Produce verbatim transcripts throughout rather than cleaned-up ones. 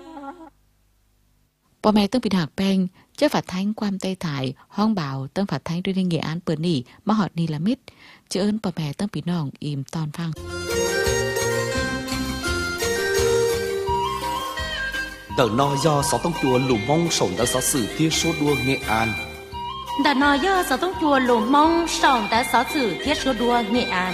พ่อแม่ต้องปิดหักแป้งเจ้าฝัดทั้งความใจถ่ายห้องเบาต้องฝัดทั้งด้วยในเงียอันเปิดนี่มาหอดนีละมิดเจ้าเอิญพ่อแม่ต้องปิดน้องอิ่มตอนฟัง Đợt no do sáu tông chùa lù mông sổng đã sáu sử tiết số đua Nghệ An. Đợt no do sáu tông chùa lù mông sổng đã sáu sử tiết số đua Nghệ An.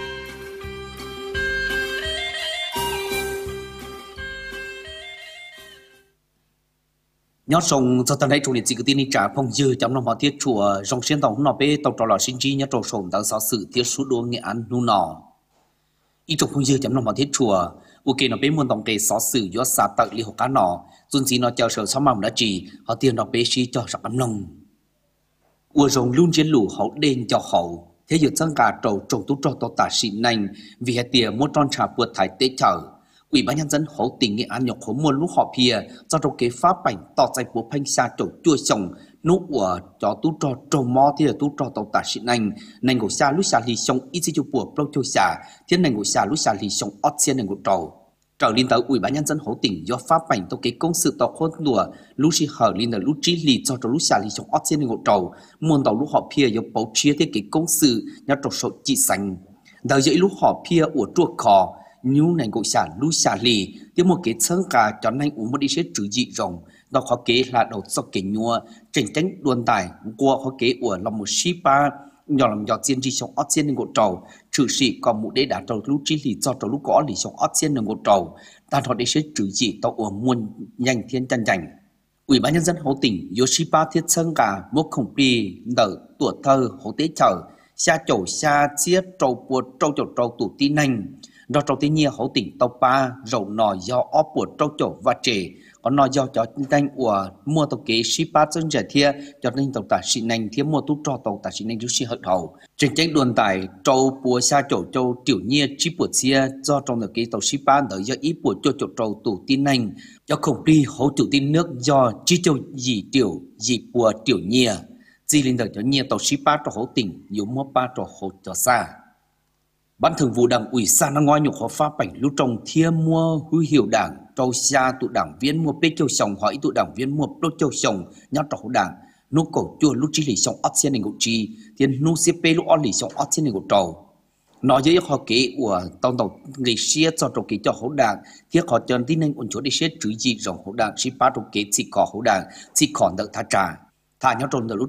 Nhớ sông cho ta thấy chủ liệt chỉ có tin đi trả phong dư trong lòng họ tiết chùa rong xuyên tàu nọ bê tàu trò lò sinh chi nhớ trò sổng đã sáu sử tiết số đua Nghệ An nu nọ. Ý trục phong dư trong lòng họ tiết chùa ok nó bé muốn đồng kề xóa sử do xa tự li học cá nọ dùn gì nó chờ sở sáu mầm đã chỉ họ tiền nó bé xí cho sạc ấm nông ua rồng luôn trên lũ họ đen cho hậu thế giờ chân cả trầu trầu tú trò tàu tả xịn nành vì hai tiền mua tròn trà vượt thái tế chở ủy ban nhân dân hậu tỉnh Nghệ An nhọc hố mua lũ họ pìa do trầu kế pháp bảnh tỏ dây của phanh xa trầu chua sồng nụ ua cho tú trò trầu mò thì là tú trò tàu tả xịn nành nành của xa lúc xa lì sông ít gì cho bùa plong cho xa thiên nành của xa lúc xa lì sông ót xiên nành của trầu trở liên tới ủy ban nhân dân hậu tỉnh do pháp bảnh tàu kế công sự tàu khôn lùa lúc xí hở liên tới lúc trí lì cho trầu lúc xa lì sông ót xiên nành của trầu muôn tàu lúc họ pìa do bầu chia thế kế công sự nhớ trầu sổ chỉ xanh đời dậy lúc họ pìa ua chuột khò nhu nành của xa lúc xa lì tiếp một cái chân cả cho nành uống một đi xế trừ dị rồng đó khó kế là đầu do kế nhua tranh tranh đuôn tài qua khó kế của lòng một ship ba nhỏ làm nhỏ chiên đi trong ót chiên lên gỗ trầu trừ sĩ còn một đế đã trầu lú trí lì cho trầu lú có lì trong ót chiên lên gỗ trầu ta thọ đế sẽ trừ dị tàu ở muôn nhanh thiên chân dành ủy ban nhân dân hậu tỉnh Yoshiba thiết sơn cả một khổng bì nở tuổi thơ hậu tế chờ xa chầu xa chia trầu bùa trầu chầu trầu tủ tí nành đó trầu tí nhiên hậu tỉnh tàu ba rầu nò do óp bùa trầu chầu và trề còn nói do cho nhanh của mua tàu kế Shipa chân giải thia cho nên tàu tả xịn nành thia mua tú cho tàu tả xịn nành rút xì hận hậu trên tranh đồn tài trâu bùa xa chỗ châu tiểu nhiên chi bùa xia do trong tàu kế tàu Shipa đợi do ý bùa cho chỗ trâu tủ tin nành do không đi hỗ chủ tin nước do chi châu dì tiểu dì bùa tiểu nhiên dì linh đợi cho nhiên tàu Shipa cho hỗ tỉnh yếu mua ba cho hỗ cho xa ban thường vụ đảng ủy xã nó ngoi nhục họ phá bảnh lưu trồng thia mua huy hiệu đảng trâu xa tụ đảng viên mua bê châu sòng hỏi tụ đảng viên mua bê châu sòng nhớ trâu đảng nô cổ chua lúc chi lì sòng ót xiên này ngụ chi tiền nô xếp bê lúc ót lì sòng ót xiên này ngụ trâu nói với họ kế của tàu tàu người xia cho trâu kế cho hậu đảng thiết họ chân tin nên ổn chỗ để xếp chữ gì rồng hậu đảng xí ba trâu kế chỉ có hậu đảng chỉ còn đợi thà trả thà nhớ trâu đợi lúc